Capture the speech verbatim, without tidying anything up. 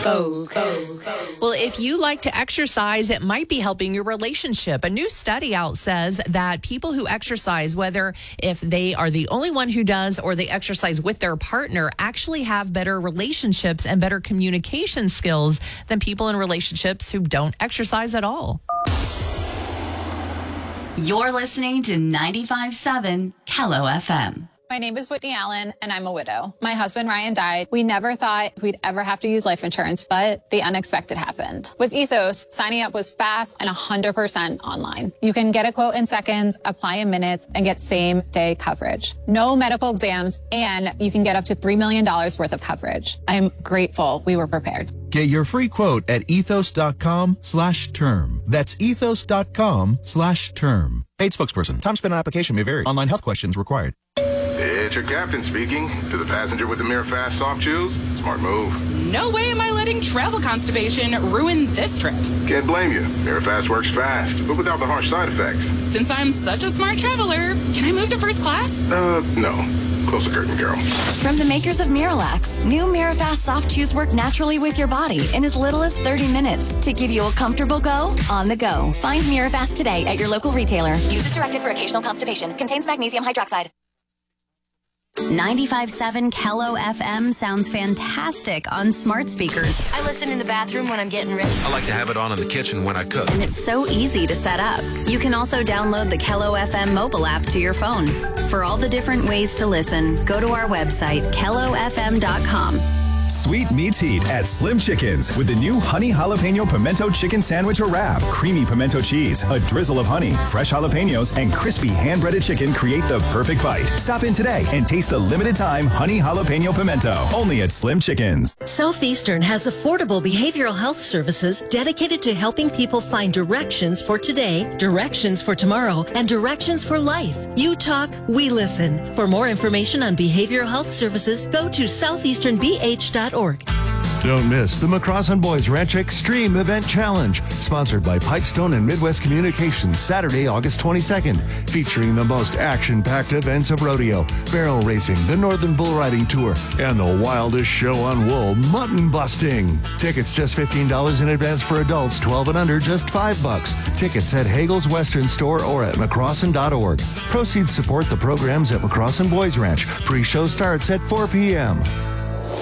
Go, go, go. Well, if you like to exercise, it might be helping your relationship. A new study out says that people who exercise, whether if they are the only one who does or they exercise with their partner, actually have better relationships and better communication skills than people in relationships who don't exercise at all. You're listening to ninety-five point seven Kello F M. My name is Whitney Allen, and I'm a widow. My husband, Ryan, died. We never thought we'd ever have to use life insurance, but the unexpected happened. With Ethos, signing up was fast and one hundred percent online. You can get a quote in seconds, apply in minutes, and get same-day coverage. No medical exams, and you can get up to three million dollars worth of coverage. I'm grateful we were prepared. Get your free quote at ethos.com slash term. That's ethos.com slash term. Paid spokesperson. Time spent on application may vary. Online health questions required. It's your captain speaking. To the passenger with the MiraFast soft chews, smart move. No way am I letting travel constipation ruin this trip. Can't blame you. MiraFast works fast, but without the harsh side effects. Since I'm such a smart traveler, can I move to first class? Uh, no. Close the curtain, girl. From the makers of Miralax, new MiraFast soft chews work naturally with your body in as little as thirty minutes to give you a comfortable go on the go. Find MiraFast today at your local retailer. Use as directed for occasional constipation. Contains magnesium hydroxide. ninety-five point seven Kello F M sounds fantastic on smart speakers. I listen in the bathroom when I'm getting ready. I like to have it on in the kitchen when I cook. And it's so easy to set up. You can also download the Kello F M mobile app to your phone. For all the different ways to listen, go to our website, kello f m dot com. Sweet meats heat at Slim Chickens with the new Honey Jalapeno Pimento Chicken Sandwich or Wrap. Creamy pimento cheese, a drizzle of honey, fresh jalapenos, and crispy hand-breaded chicken create the perfect bite. Stop in today and taste the limited-time Honey Jalapeno Pimento. Only at Slim Chickens. Southeastern has affordable behavioral health services dedicated to helping people find directions for today, directions for tomorrow, and directions for life. You talk, we listen. For more information on behavioral health services, go to southeastern b h dot org. Don't miss the McCrossin Boys Ranch Extreme Event Challenge, sponsored by Pipestone and Midwest Communications, Saturday, August twenty-second, featuring the most action-packed events of rodeo, barrel racing, the Northern Bull Riding Tour, and the wildest show on wool, mutton busting. Tickets just fifteen dollars in advance for adults, twelve and under, just five bucks. Tickets at Hagel's Western Store or at mccrossin dot org. Proceeds support the programs at McCrossin Boys Ranch. Pre-show starts at four p.m.